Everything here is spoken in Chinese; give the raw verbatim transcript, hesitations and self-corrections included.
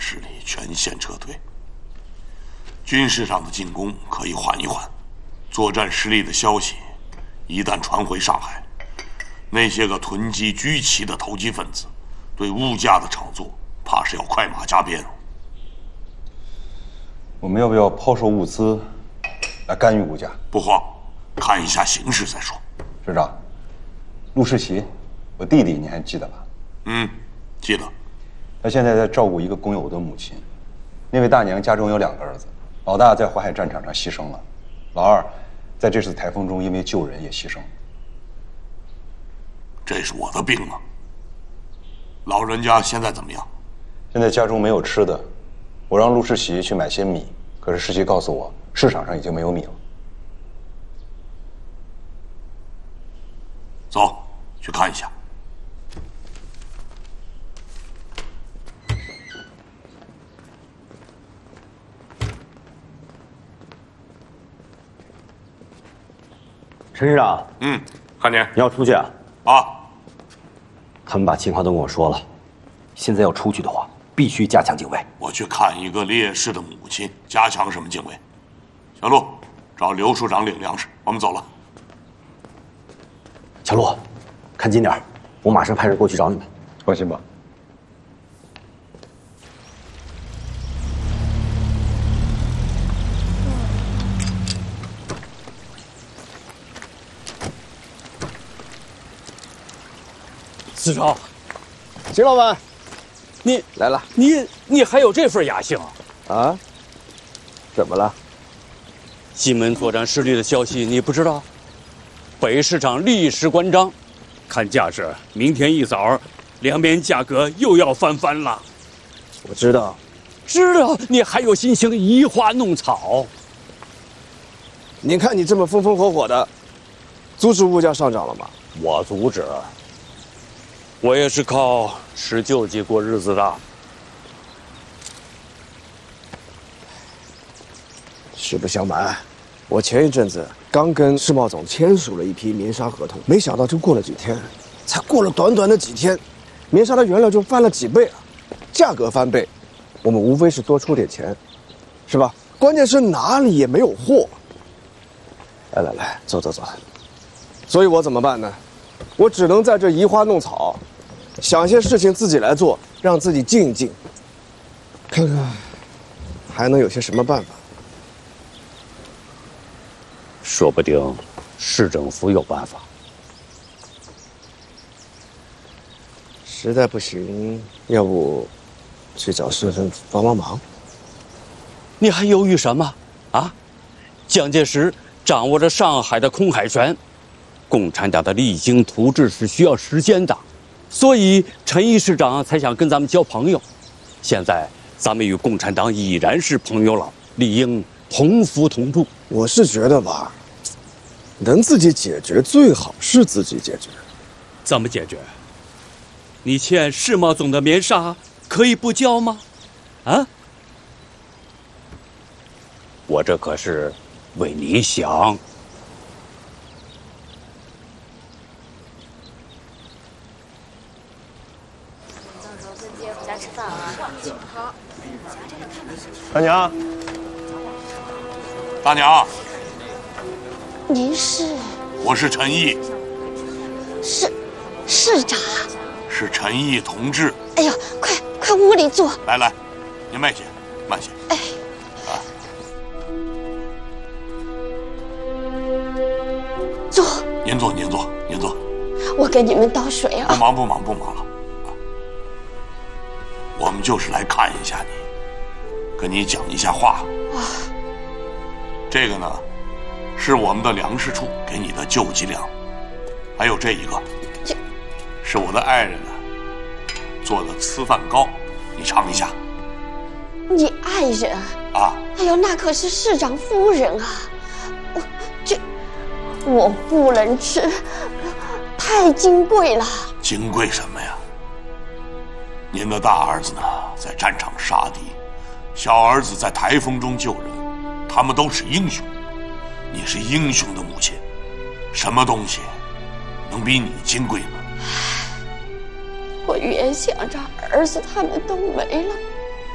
势力全线撤退。军事上的进攻可以缓一缓，作战失利的消息一旦传回上海，那些个囤积居奇的投机分子对物价的炒作，怕是要快马加鞭。 我们要不要抛售物资来干预物价？ 不慌，看一下形势再说。 师长，陆世奇，我弟弟你还记得吧？ 嗯，记得。 他现在在照顾一个工友的母亲。那位大娘家中有两个儿子，老大在淮海战场上牺牲了，老二在这次台风中因为救人也牺牲了。 这是我的病啊！老人家现在怎么样？ 现在家中没有吃的，我让陆世奇去买些米，可是世奇告诉我，市场上已经没有米了。 走，去看一下。 陈师长， 嗯，汉年， 你要出去啊？ 啊， 他们把情况都跟我说了，现在要出去的话，必须加强警卫。 我去看一个烈士的母亲，加强什么警卫？小陆，找刘处长领粮食，我们走了。 小陆，看紧点，我马上派人过去找你们。 放心吧。 司长， 秦老板， 你来了。 你你还有这份雅兴啊？ 啊？怎么了？ 西门作战失利的消息你不知道？北市长立时关张，看架势，明天一早，粮棉价格又要翻番了。 我知道， 知道你还有心情移花弄草？ 你看你这么风风火火的，阻止物价上涨了吗？ 我阻止。我也是靠吃救济过日子的。 实不相瞒，我前一阵子刚跟世贸总签署了一批棉纱合同，没想到就过了几天，才过了短短的几天，棉纱的原料就翻了几倍了，价格翻倍，我们无非是多出点钱，是吧？关键是哪里也没有货。来来来，走走走。所以我怎么办呢？我只能在这移花弄草，想些事情自己来做，让自己静一静，看看还能有些什么办法。 说不定市政府有办法。 实在不行，要不去找市政府帮帮忙？ 你还犹豫什么啊？蒋介石掌握着上海的空海权。共产党的励精图治是需要时间的，所以陈毅市长才想跟咱们交朋友。现在咱们与共产党已然是朋友了，理应同福同住。 我是觉得吧，能自己解决最好是自己解决。 怎么解决？你欠世贸总的棉纱可以不交吗？啊？我这可是为你想。 大娘， 大娘， 您是？ 我是陈毅。 市市长？ 是陈毅同志。 哎呦，快快屋里坐。 来来，您慢些，慢些。 哎， 啊， 坐。 您坐，您坐，您坐。 我给你们倒水啊。 不忙不忙不忙了。我们就是来看一下你，跟你讲一下话。 啊， 这个呢，是我们的粮食处给你的救济粮，还有这一个， 这是我的爱人呢做的粢饭糕，你尝一下。 你爱人啊？ 哎呦，那可是市长夫人啊！我这我不能吃，太金贵了。 金贵什么呀？您的大儿子呢，在战场杀敌，小儿子在台风中救人，他们都是英雄。你是英雄的母亲，什么东西能比你金贵呢？ 我原想着儿子他们都没了，